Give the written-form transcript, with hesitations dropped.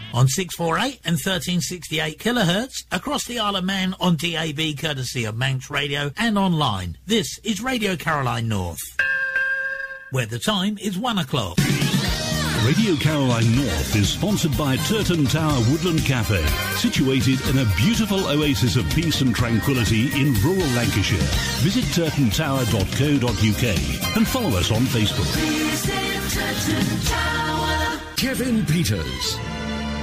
on 648 and 1368 kilohertz across the Isle of Man on DAB courtesy of Manx Radio and online. This is Radio Caroline North, where the time is 1 o'clock. Radio Caroline North is sponsored by Turton Tower Woodland Cafe, situated in a beautiful oasis of peace and tranquility in rural Lancashire. Visit turtontower.co.uk and follow us on Facebook. Kevin Peters,